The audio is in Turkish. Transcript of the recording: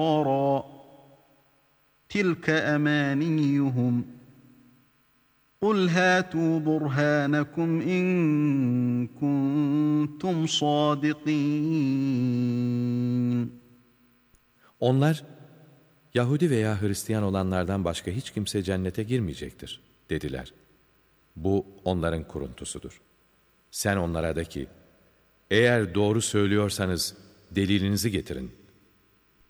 نَارًا تِلْكَ أَمَانِيُّهُمْ قُلْ هَاتُوا بُرْهَانَكُمْ إِنْ كُنْتُمْ صَادِقِينَ. Onlar, Yahudi veya Hristiyan olanlardan başka hiç kimse cennete girmeyecektir, dediler. Bu onların kuruntusudur. Sen onlara de ki, eğer doğru söylüyorsanız delilinizi getirin.